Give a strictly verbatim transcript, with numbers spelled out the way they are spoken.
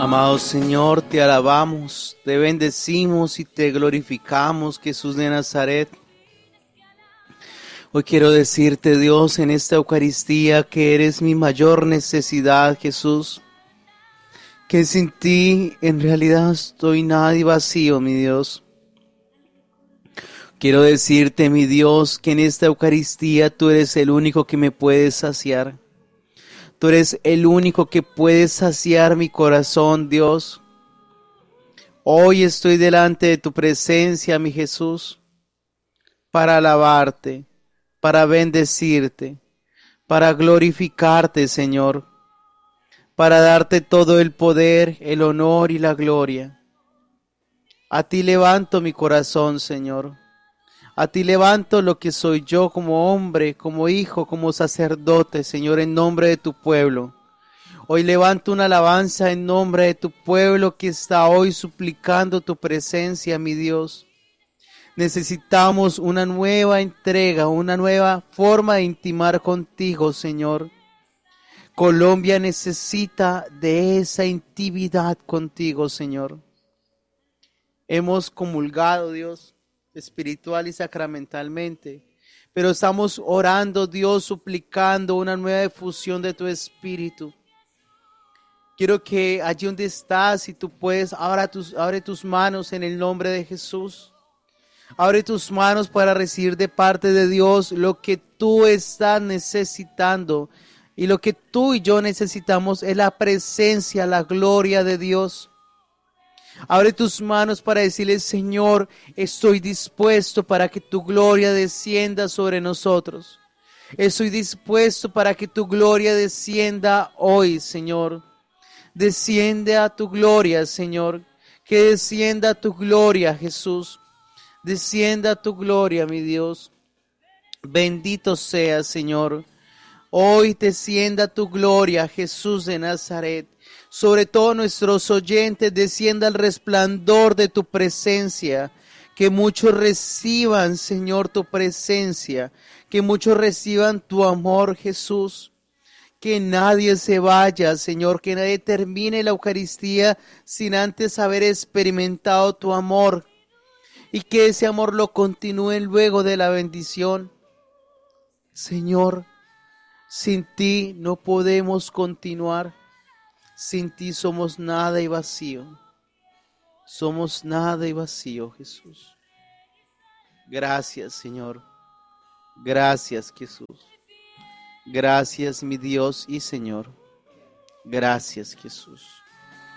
Amado Señor, te alabamos, te bendecimos y te glorificamos, Jesús de Nazaret. Hoy quiero decirte, Dios, en esta Eucaristía que eres mi mayor necesidad, Jesús. Que sin ti en realidad estoy nada y vacío, mi Dios. Quiero decirte, mi Dios, que en esta Eucaristía tú eres el único que me puedes saciar. Tú eres el único que puede saciar mi corazón, Dios. Hoy estoy delante de tu presencia, mi Jesús, para alabarte, para bendecirte, para glorificarte, Señor, para darte todo el poder, el honor y la gloria. A ti levanto mi corazón, Señor. A ti levanto lo que soy yo como hombre, como hijo, como sacerdote, Señor, en nombre de tu pueblo. Hoy levanto una alabanza en nombre de tu pueblo que está hoy suplicando tu presencia, mi Dios. Necesitamos una nueva entrega, una nueva forma de intimar contigo, Señor. Colombia necesita de esa intimidad contigo, Señor. Hemos comulgado, Dios, espiritual y sacramentalmente, pero estamos orando, Dios, suplicando una nueva efusión de tu Espíritu. Quiero que allí donde estás, si tú puedes, abre tus, abre tus manos en el nombre de Jesús. Abre tus manos para recibir de parte de Dios lo que tú estás necesitando. Y lo que tú y yo necesitamos es la presencia, la gloria de Dios. Abre tus manos para decirle, Señor, estoy dispuesto para que tu gloria descienda sobre nosotros. Estoy dispuesto para que tu gloria descienda hoy, Señor. Desciende a tu gloria, Señor. Que descienda tu gloria, Jesús. Descienda tu gloria, mi Dios. Bendito seas, Señor. Hoy descienda tu gloria, Jesús de Nazaret. Sobre todos nuestros oyentes, descienda el resplandor de tu presencia. Que muchos reciban, Señor, tu presencia. Que muchos reciban tu amor, Jesús. Que nadie se vaya, Señor. Que nadie termine la Eucaristía sin antes haber experimentado tu amor. Y que ese amor lo continúe luego de la bendición. Señor, sin ti no podemos continuar. Sin ti somos nada y vacío. Somos nada y vacío, Jesús. Gracias, Señor. Gracias, Jesús. Gracias, mi Dios y Señor. Gracias, Jesús.